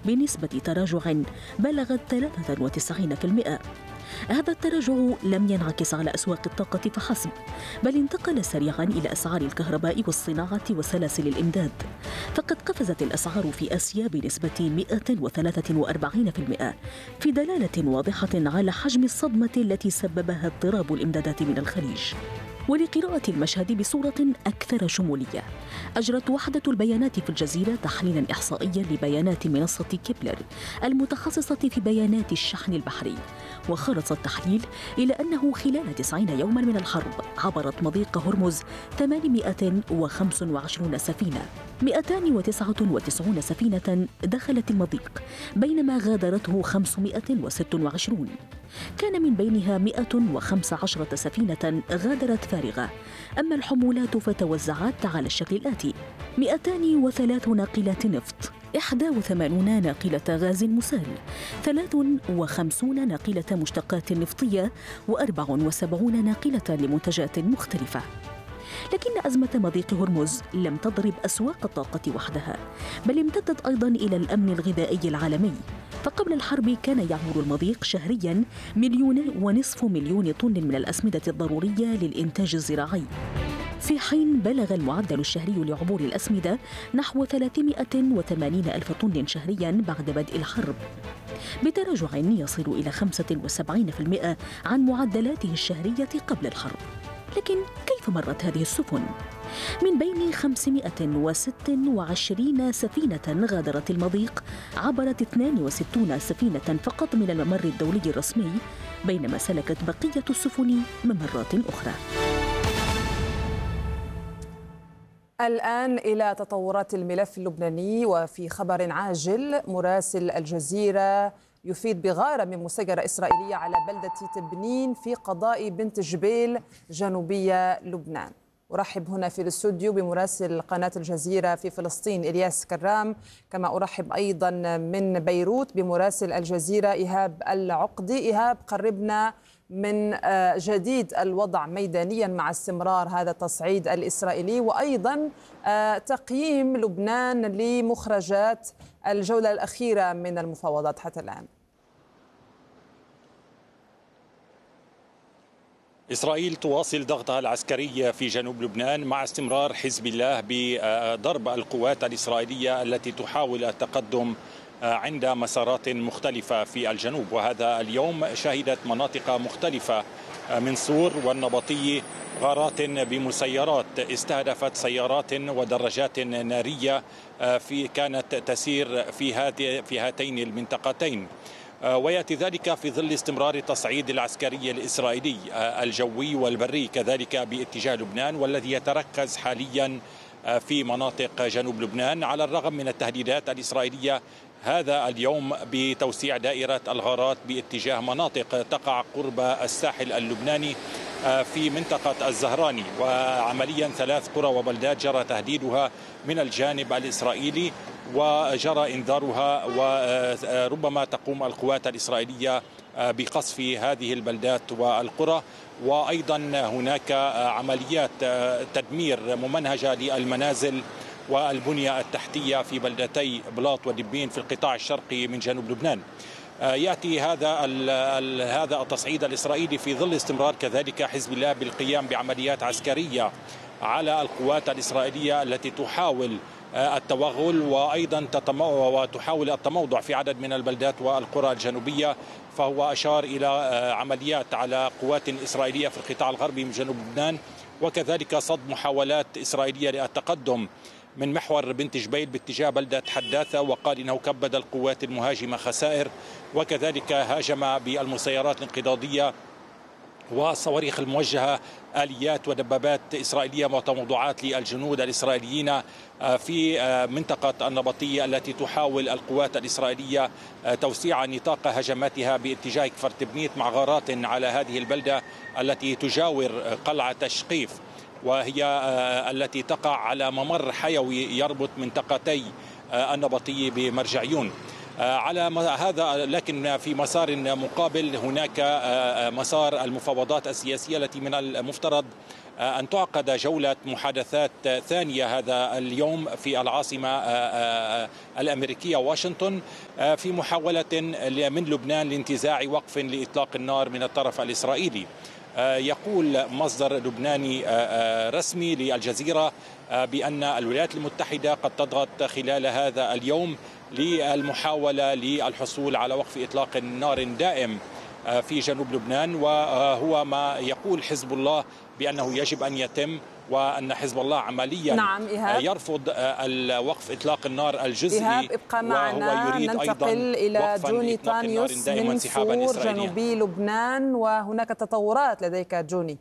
بنسبة تراجع بلغت 93%. هذا التراجع لم ينعكس على أسواق الطاقة فحسب، بل انتقل سريعا إلى أسعار الكهرباء والصناعة وسلاسل الإمداد، فقد قفزت الأسعار في آسيا بنسبة 143%، في دلالة واضحة على حجم الصدمة التي سببها اضطراب الإمدادات من الخليج. ولقراءة المشهد بصورة أكثر شمولية، أجرت وحدة البيانات في الجزيرة تحليلاً إحصائياً لبيانات منصة كيبلر المتخصصة في بيانات الشحن البحري، وخلص التحليل إلى أنه خلال 90 يوماً من الحرب عبرت مضيق هرمز 825 سفينة، 299 سفينة دخلت المضيق، بينما غادرته 526. كان من بينها 115 سفينة غادرت فارغة، أما الحمولات فتوزعت على الشكل الآتي: 203 ناقلات نفط، 81 ناقلة غاز مسال، 53 ناقلة مشتقات نفطية، و74 ناقلة لمنتجات مختلفة. لكن أزمة مضيق هرمز لم تضرب أسواق الطاقة وحدها، بل امتدت أيضاً إلى الأمن الغذائي العالمي، فقبل الحرب كان يعبر المضيق شهرياً 1.5 مليون طن من الأسمدة الضرورية للإنتاج الزراعي، في حين بلغ المعدل الشهري لعبور الأسمدة نحو 380 ألف طن شهرياً بعد بدء الحرب، بتراجع يصل إلى 75% عن معدلاته الشهرية قبل الحرب. لكن كيف مرت هذه السفن؟ من بين 526 سفينة غادرت المضيق، عبرت 62 سفينة فقط من الممر الدولي الرسمي، بينما سلكت بقية السفن ممرات أخرى. الآن إلى تطورات الملف اللبناني، وفي خبر عاجل مراسل الجزيرة يفيد بغارة من مسيرة إسرائيلية على بلدة تبنين في قضاء بنت جبيل جنوبية لبنان. أرحب هنا في الاستوديو بمراسل قناة الجزيرة في فلسطين إلياس كرام، كما أرحب أيضا من بيروت بمراسل الجزيرة إيهاب العقدي. إيهاب، قربنا من جديد الوضع ميدانيا مع استمرار هذا التصعيد الإسرائيلي، وأيضا تقييم لبنان لمخرجات الجولة الأخيرة من المفاوضات حتى الآن. إسرائيل تواصل ضغطها العسكري في جنوب لبنان مع استمرار حزب الله بضرب القوات الإسرائيلية التي تحاول التقدم عند مسارات مختلفة في الجنوب. وهذا اليوم شهدت مناطق مختلفة من صور والنبطية غارات بمسيرات استهدفت سيارات ودراجات نارية كانت تسير في هاتين المنطقتين. ويأتي ذلك في ظل استمرار التصعيد العسكري الإسرائيلي الجوي والبري كذلك باتجاه لبنان، والذي يتركز حاليا في مناطق جنوب لبنان على الرغم من التهديدات الإسرائيلية هذا اليوم بتوسيع دائرة الغارات باتجاه مناطق تقع قرب الساحل اللبناني في منطقة الزهراني. وعمليا 3 قرى وبلدات جرى تهديدها من الجانب الإسرائيلي وجرى إنذارها، وربما تقوم القوات الإسرائيلية بقصف هذه البلدات والقرى. وأيضا هناك عمليات تدمير ممنهجة للمنازل والبنية التحتية في بلدتي بلاط ودبين في القطاع الشرقي من جنوب لبنان. يأتي هذا التصعيد الإسرائيلي في ظل استمرار كذلك حزب الله بالقيام بعمليات عسكرية على القوات الإسرائيلية التي تحاول التوغل وأيضا وتحاول التموضع في عدد من البلدات والقرى الجنوبية. فهو أشار إلى عمليات على قوات إسرائيلية في القطاع الغربي من جنوب لبنان، وكذلك صد محاولات إسرائيلية للتقدم من محور بنت جبيل باتجاه بلدة حداثة، وقال إنه كبد القوات المهاجمة خسائر، وكذلك هاجم بالمسيرات الانقضاضية والصواريخ الموجهة آليات ودبابات إسرائيلية وتموضعات للجنود الإسرائيليين في منطقة النبطية التي تحاول القوات الإسرائيلية توسيع نطاق هجماتها باتجاه كفر تبنيت مع غارات على هذه البلدة التي تجاور قلعة شقيف، وهي التي تقع على ممر حيوي يربط منطقتي النبطية بمرجعيون. على هذا لكن في مسار مقابل هناك مسار المفاوضات السياسية التي من المفترض أن تعقد جولة محادثات ثانية هذا اليوم في العاصمة الأمريكية واشنطن في محاولة من لبنان لانتزاع وقف لإطلاق النار من الطرف الإسرائيلي. يقول مصدر لبناني رسمي للجزيرة بأن الولايات المتحدة قد تضغط خلال هذا اليوم للمحاولة للحصول على وقف إطلاق نار دائم في جنوب لبنان، وهو ما يقول حزب الله بأنه يجب أن يتم، وأن حزب الله عمليا يرفض الوقف إطلاق النار الجزئي. إيهاب ابقى معنا، ننتقل إلى جوني طانيوس من سور جنوبي لبنان، وهناك تطورات لديك جوني.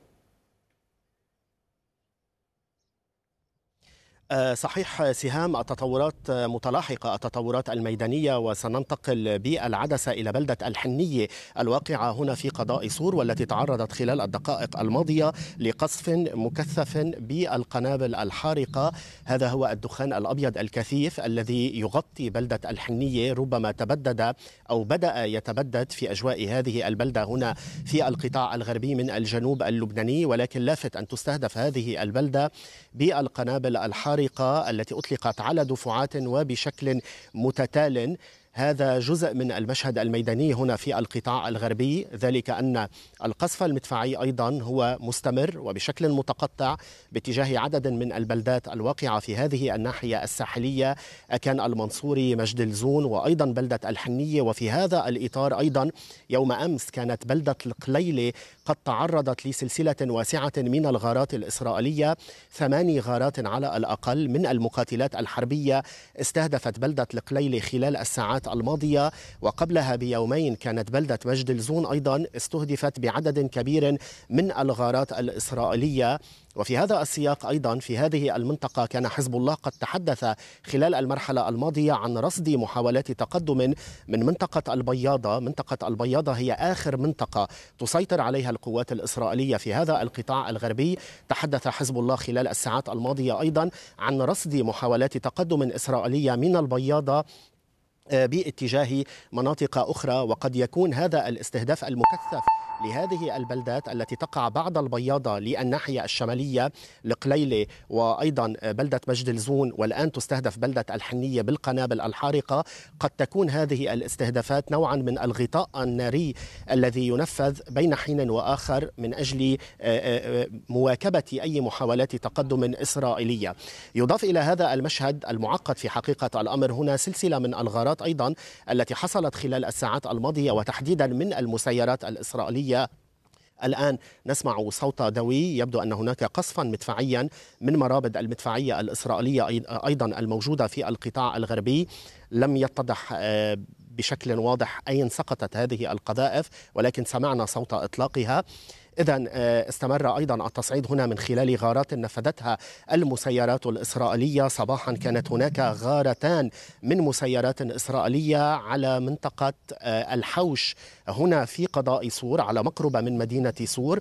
صحيح سهام، التطورات متلاحقة، التطورات الميدانية، وسننتقل بالعدسة إلى بلدة الحنية الواقعة هنا في قضاء سور، والتي تعرضت خلال الدقائق الماضية لقصف مكثف بالقنابل الحارقة. هذا هو الدخان الأبيض الكثيف الذي يغطي بلدة الحنية، ربما تبدد أو بدأ يتبدد في أجواء هذه البلدة هنا في القطاع الغربي من الجنوب اللبناني، ولكن لافت أن تستهدف هذه البلدة بالقنابل الحارقة التي أطلقت على دفعات وبشكل متتال. هذا جزء من المشهد الميداني هنا في القطاع الغربي، ذلك أن القصف المدفعي أيضا هو مستمر وبشكل متقطع باتجاه عدد من البلدات الواقعة في هذه الناحية الساحلية، أكان المنصوري، مجد الزون، وأيضا بلدة الحنية. وفي هذا الإطار أيضا يوم أمس كانت بلدة القليلة قد تعرضت لسلسلة واسعة من الغارات الإسرائيلية، 8 غارات على الأقل من المقاتلات الحربية استهدفت بلدة القليلة خلال الساعات الماضية. وقبلها بيومين كانت بلدة مجد الزون أيضا استهدفت بعدد كبير من الغارات الإسرائيلية. وفي هذا السياق أيضا في هذه المنطقة كان حزب الله قد تحدث خلال المرحلة الماضية عن رصد محاولات تقدم من منطقة البياضة. منطقة البياضة هي آخر منطقة تسيطر عليها القوات الإسرائيلية في هذا القطاع الغربي. تحدث حزب الله خلال الساعات الماضية أيضا عن رصد محاولات تقدم إسرائيلية من البياضة باتجاه مناطق أخرى، وقد يكون هذا الاستهداف المكثف لهذه البلدات التي تقع بعد البياضة للناحية الشمالية لقليلة وأيضا بلدة مجد الزون، والآن تستهدف بلدة الحنية بالقنابل الحارقة. قد تكون هذه الاستهدافات نوعا من الغطاء الناري الذي ينفذ بين حين وآخر من أجل مواكبة أي محاولات تقدم إسرائيلية. يضاف إلى هذا المشهد المعقد في حقيقة الأمر هنا سلسلة من الغارات أيضا التي حصلت خلال الساعات الماضية، وتحديدا من المسيرات الإسرائيلية. الآن نسمع صوت دوي، يبدو أن هناك قصفا مدفعيا من مرابط المدفعية الإسرائيلية أيضا الموجودة في القطاع الغربي. لم يتضح بشكل واضح أين سقطت هذه القذائف، ولكن سمعنا صوت إطلاقها. إذن استمر أيضا التصعيد هنا من خلال غارات نفذتها المسيرات الإسرائيلية. صباحا كانت هناك غارتان من مسيرات إسرائيلية على منطقة الحوش هنا في قضاء سور على مقربة من مدينة سور.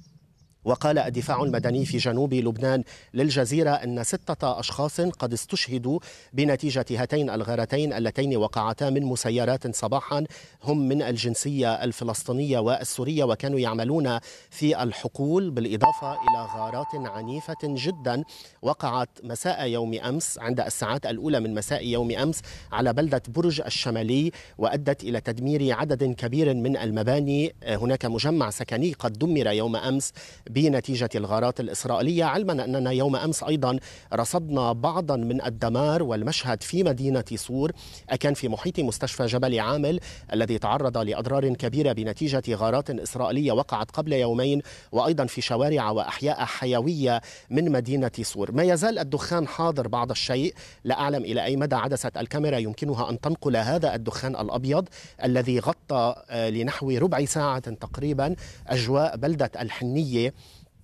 وقال الدفاع المدني في جنوب لبنان للجزيرة أن 6 أشخاص قد استشهدوا بنتيجة هاتين الغارتين اللتين وقعتا من مسيرات صباحا، هم من الجنسية الفلسطينية والسورية، وكانوا يعملون في الحقول، بالإضافة إلى غارات عنيفة جدا وقعت مساء يوم أمس عند الساعات الأولى من مساء يوم أمس على بلدة برج الشمالي، وأدت إلى تدمير عدد كبير من المباني. هناك مجمع سكني قد دمر يوم أمس بنتيجة الغارات الإسرائيلية، علما أننا يوم أمس أيضا رصدنا بعضا من الدمار والمشهد في مدينة سور، أكان في محيط مستشفى جبل عامل الذي تعرض لأضرار كبيرة بنتيجة غارات إسرائيلية وقعت قبل يومين، وأيضا في شوارع وأحياء حيوية من مدينة سور. ما يزال الدخان حاضر بعض الشيء، لا أعلم إلى أي مدى عدسة الكاميرا يمكنها أن تنقل هذا الدخان الأبيض الذي غطى لنحو ربع ساعة تقريبا أجواء بلدة الحنية،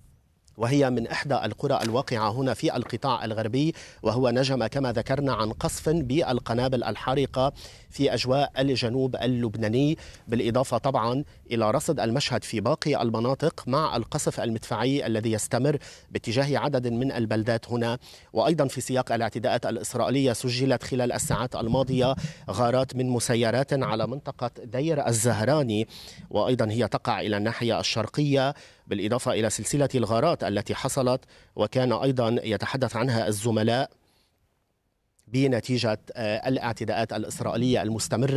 وهي من إحدى القرى الواقعة هنا في القطاع الغربي، وهو نجم كما ذكرنا عن قصف بالقنابل الحارقة في أجواء الجنوب اللبناني، بالإضافة طبعا إلى رصد المشهد في باقي المناطق مع القصف المدفعي الذي يستمر باتجاه عدد من البلدات هنا. وأيضا في سياق الاعتداءات الإسرائيلية سجلت خلال الساعات الماضية غارات من مسيرات على منطقة دير الزهراني، وأيضا هي تقع إلى الناحية الشرقية بالإضافة إلى سلسلة الغارات التي حصلت وكان أيضا يتحدث عنها الزملاء بنتيجة الاعتداءات الإسرائيلية المستمرة